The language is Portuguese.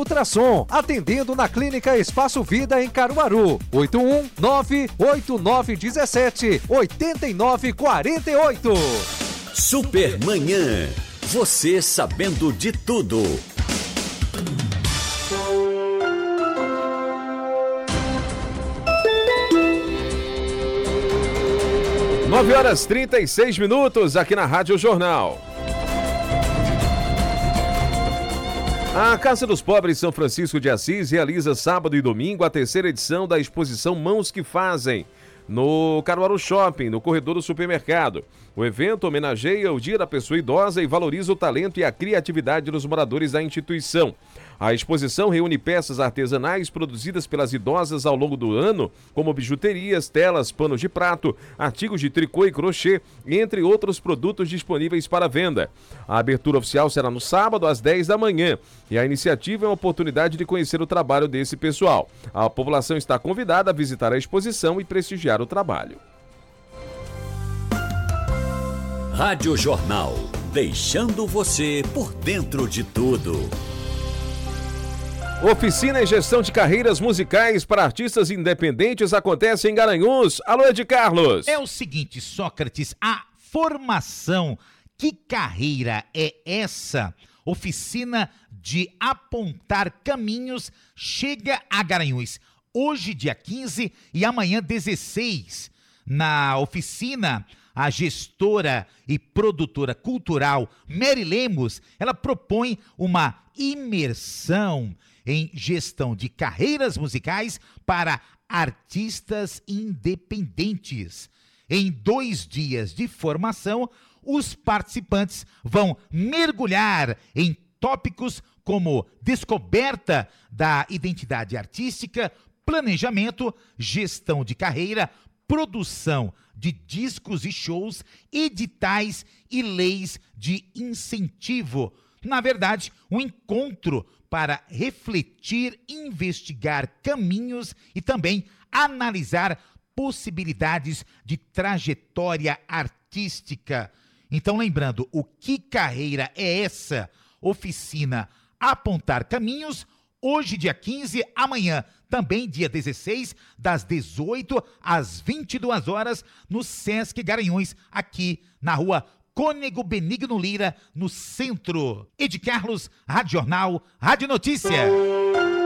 ultrassom, atendendo na Clínica Espaço Vida em Caruaru. 819-8948. Supermanhã. Você sabendo de tudo. Nove horas 36 minutos aqui na Rádio Jornal. A Casa dos Pobres São Francisco de Assis realiza sábado e domingo a terceira edição da exposição Mãos que Fazem, no Caruaru Shopping, no corredor do supermercado. O evento homenageia o Dia da Pessoa Idosa e valoriza o talento e a criatividade dos moradores da instituição. A exposição reúne peças artesanais produzidas pelas idosas ao longo do ano, como bijuterias, telas, panos de prato, artigos de tricô e crochê, entre outros produtos disponíveis para venda. A abertura oficial será no sábado, às 10 da manhã, e a iniciativa é uma oportunidade de conhecer o trabalho desse pessoal. A população está convidada a visitar a exposição e prestigiar o trabalho. Rádio Jornal, deixando você por dentro de tudo. Oficina em gestão de carreiras musicais para artistas independentes acontece em Garanhuns. Alô, Ed Carlos. É o seguinte, Sócrates, a formação, que carreira é essa? Oficina de apontar caminhos chega a Garanhuns. Hoje, dia 15 e amanhã, 16. Na oficina, a gestora e produtora cultural Mary Lemos, ela propõe uma imersão em gestão de carreiras musicais para artistas independentes. Em 2 dias de formação, os participantes vão mergulhar em tópicos como descoberta da identidade artística, planejamento, gestão de carreira, produção de discos e shows, editais e leis de incentivo. Na verdade, um encontro para refletir, investigar caminhos e também analisar possibilidades de trajetória artística. Então, lembrando, o Que Carreira é essa? Oficina Apontar Caminhos, hoje dia 15, amanhã também dia 16, das 18 às 22 horas, no Sesc Garanhuns, aqui na rua Cônego Benigno Lira, no centro. Ed Carlos, Rádio Jornal, Rádio Notícia.